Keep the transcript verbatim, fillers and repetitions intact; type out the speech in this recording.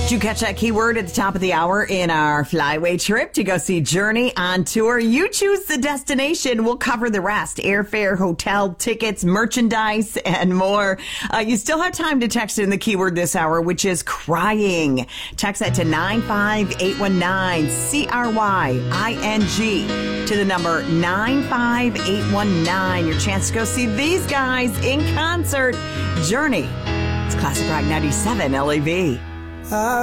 Did you catch that keyword at the top of the hour in our flyway trip to go see Journey on tour? You choose the destination. We'll cover the rest. Airfare, hotel tickets, merchandise, and more. Uh, you still have time to text in the keyword this hour, which is crying. Text that to nine five eight one nine, C R Y I N G, to the number nine five eight one nine. Your chance to go see these guys in concert. Journey. It's Classic Rock ninety-seven L A V.